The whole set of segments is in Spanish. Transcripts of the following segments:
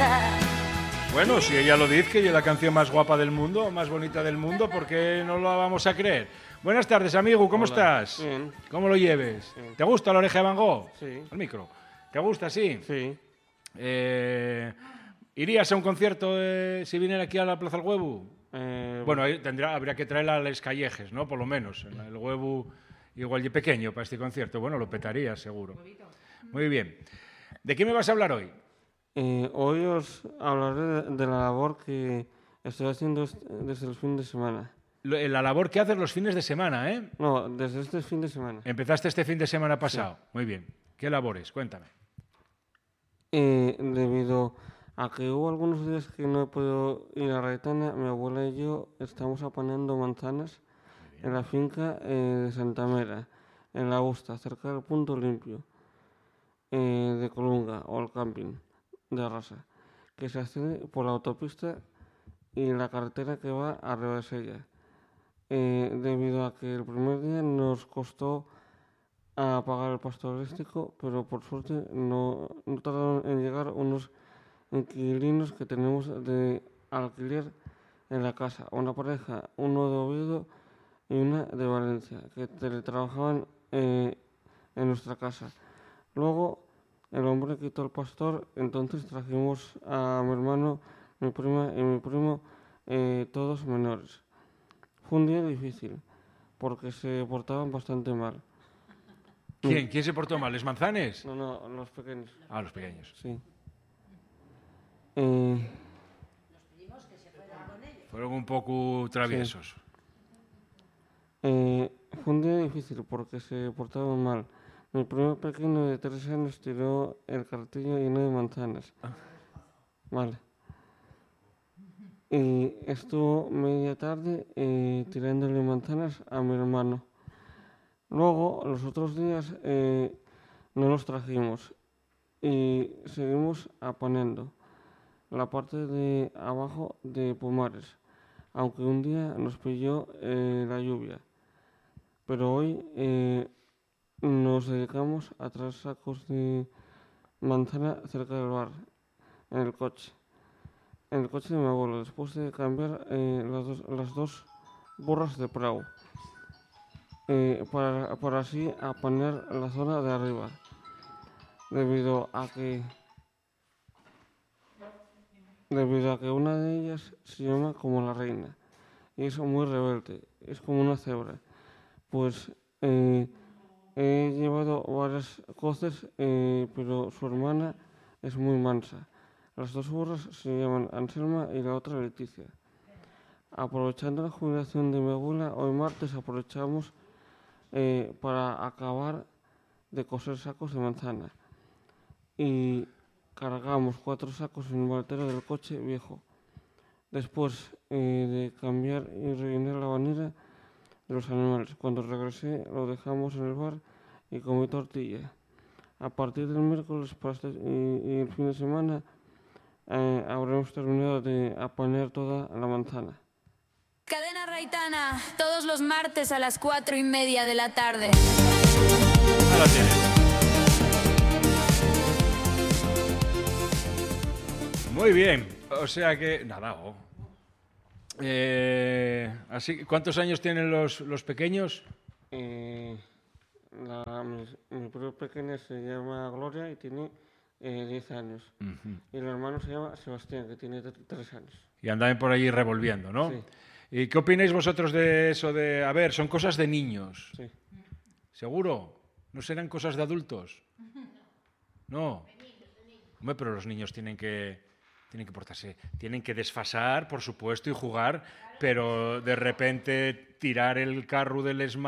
Bueno, si ella lo dice, que es la canción más guapa del mundo, más bonita del mundo, ¿por qué no lo vamos a creer? Buenas tardes, amigo, ¿cómo estás? Bien. ¿Cómo lo lleves? Bien. ¿Te gusta la Oreja de Van Gogh? Sí. El micro. ¿Te gusta, sí? Sí. ¿Irías a un concierto si viniera aquí a la Plaza del Huevo? Eh, Bueno, ahí habría que traerla a Les Callejes, ¿no? Por lo menos. El Huevo igual y pequeño para este concierto. Bueno, lo petaría, seguro. Muy bien. ¿De qué me vas a hablar hoy? Hoy os hablaré de la labor que estoy haciendo desde el fin de semana. La labor que haces los fines de semana, ¿eh? No, desde este fin de semana. Empezaste este fin de semana pasado. Sí. Muy bien. ¿Qué labores? Cuéntame. Debido a que hubo algunos días que no he podido ir a Raitana, mi abuela y yo estamos apanando manzanas en la finca de Santa Mera, en La Busta, cerca del punto limpio de Colunga o el camping de Arrasa, que se accede por la autopista y la carretera que va a Rebasella. Debido a que el primer día nos costó pagar el pasto eléctrico, pero por suerte no tardaron en llegar unos inquilinos que tenemos de alquiler en la casa, una pareja, uno de Oviedo y una de Valencia, que teletrabajaban en nuestra casa. Luego el hombre quitó el pastor, entonces trajimos a mi hermano, mi prima y mi primo, todos menores. Fue un día difícil, porque se portaban bastante mal. ¿Quién se portó mal? ¿Les manzanes? No, los pequeños. Ah, los pequeños. Sí. Los primos que se fueron con ellos. Fueron un poco traviesos. Fue un día difícil porque se portaban mal. Mi primo pequeño de 3 años tiró el cartillo lleno de manzanas. Vale. Y estuvo media tarde tirándole manzanas a mi hermano. Luego, los otros días no los trajimos y seguimos apanando la parte de abajo de Pumares, aunque un día nos pilló la lluvia. Pero hoy nos dedicamos a traer sacos de manzana cerca del bar, en el coche de mi abuelo, después de cambiar las dos burras de prau, para así apanar la zona de arriba, debido a que una de ellas se llama como la reina y es muy rebelde, es como una cebra. Pues he llevado varias coces, pero su hermana es muy mansa. Las dos burras se llaman Anselma y la otra Leticia. Aprovechando la jubilación de mi abuela, hoy martes aprovechamos para acabar de coser sacos de manzana y cargamos 4 sacos en el maletero del coche viejo. Después de cambiar y rellenar la bañera de los animales, cuando regresé lo dejamos en el bar y comí tortilla. A partir del miércoles y el fin de semana habremos terminado de apañar toda la manzana. Cadena Raitana, todos los martes a las 4:30 de la tarde. Ahí la tienes. Muy bien. O sea que... Nada, así, ¿cuántos años tienen los pequeños? Mi prima pequeña se llama Gloria y tiene 10 años. Y el hermano se llama Sebastián, que tiene 3 años. Y andan por allí revolviendo, ¿no? Sí. ¿Y qué opináis vosotros de eso de... A ver, son cosas de niños. Sí. ¿Seguro? ¿No serán cosas de adultos? No. Hombre, pero los niños tienen que portarse, tienen que desfasar, por supuesto, y jugar, pero de repente tirar el carro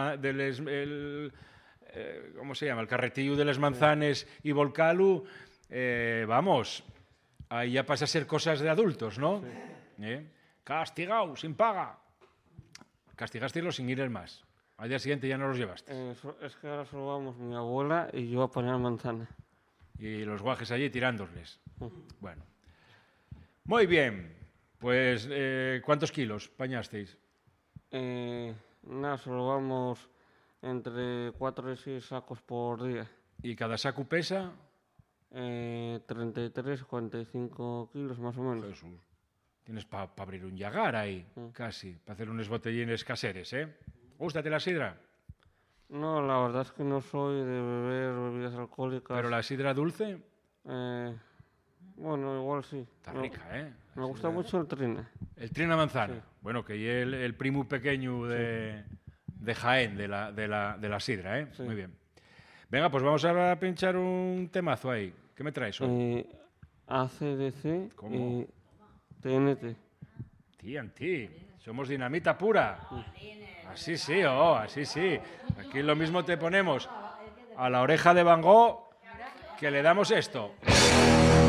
¿cómo se llama? El carretillo de las manzanas y volcarlo, vamos, ahí ya pasa a ser cosas de adultos, ¿no? Sí. Castigado, sin paga. Castigasteis sin ir más. Al día siguiente ya no los llevaste. Es que ahora solo vamos mi abuela y yo a poner manzana. Y los guajes allí tirándoles. Bueno. Muy bien. Pues, ¿cuántos kilos pañasteis? Nada, solo vamos entre 4 y 6 sacos por día. ¿Y cada saco pesa? 33, 45 kilos más o menos. Jesús. Tienes para abrir un llagar ahí, casi, para hacer unos botellines caseres, ¿eh? ¿Gústate la sidra? No, la verdad es que no soy de beber bebidas alcohólicas. ¿Pero la sidra dulce? Bueno, igual sí. Está rica, ¿eh? Me gusta mucho el trina. El trina manzana. Sí. Bueno, que y el primo pequeño de Jaén, de la sidra, ¿eh? Sí. Muy bien. Venga, pues vamos a pinchar un temazo ahí. ¿Qué me traes hoy? AC/DC ¿Cómo? y TNT. TNT. Somos dinamita pura. Así sí, oh, así sí. Aquí lo mismo te ponemos a la oreja de Van Gogh que le damos esto.